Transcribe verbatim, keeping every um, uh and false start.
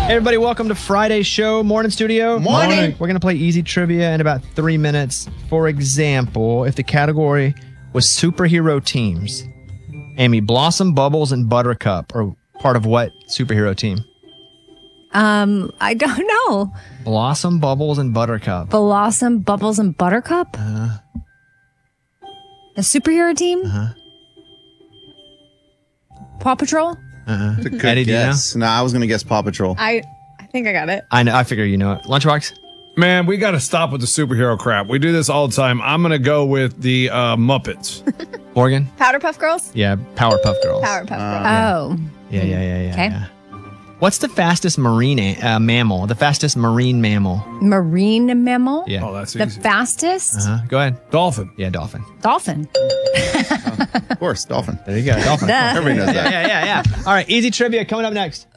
Hey everybody, welcome to Friday's show. Morning, studio. Morning. Morning. We're going to play easy trivia in about three minutes. For example, if the category was superhero teams, Amy, Blossom, Bubbles, and Buttercup are part of what superhero team? Um, I don't know. Blossom, Bubbles, and Buttercup. Blossom, Bubbles, and Buttercup? Uh, A superhero team? uh-huh. Paw Patrol? Uh-huh. It's a good Eddie, do you know? guess. No, I was going to guess Paw Patrol. I I think I got it. I know. I figure you know it. Lunchbox? Man, we got to stop with the superhero crap. We do this all the time. I'm going to go with the uh, Muppets. Morgan? Powderpuff Girls? Yeah, Powerpuff Girls. Powerpuff Girls. Oh. Yeah, yeah, yeah, yeah. Okay. yeah. What's the fastest marine a- uh, mammal? The fastest marine mammal? Marine mammal? Yeah. Oh, that's The easy. fastest? Uh-huh. Go ahead. Dolphin. Yeah, dolphin. Dolphin. Of course, dolphin. There you go. Dolphin. Duh. Everybody knows that. yeah, yeah, yeah. All right, easy trivia coming up next.